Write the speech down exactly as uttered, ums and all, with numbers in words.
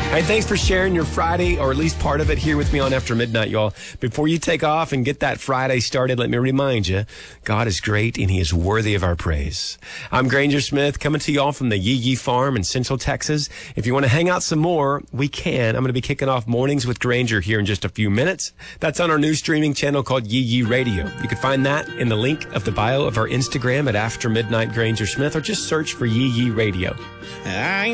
Hey, thanks for sharing your Friday, or at least part of it, here with me on After Midnight, y'all. Before you take off and get that Friday started, let me remind you, God is great and He is worthy of our praise. I'm Granger Smith, coming to y'all from the Yee Yee Farm in Central Texas. If you want to hang out some more, we can. I'm going to be kicking off Mornings with Granger here in just a few minutes. That's on our new streaming channel called Yee Yee Radio. You can find that in the link of the bio of our Instagram at After Midnight Granger Smith, or just search for Yee Yee Radio. I